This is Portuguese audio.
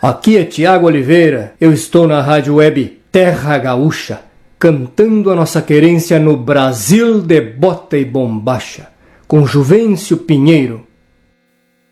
Aqui é Tiago Oliveira, eu estou na rádio web Terra Gaúcha, cantando a nossa querência no Brasil de bota e bombacha, com Juvencio Pinheiro,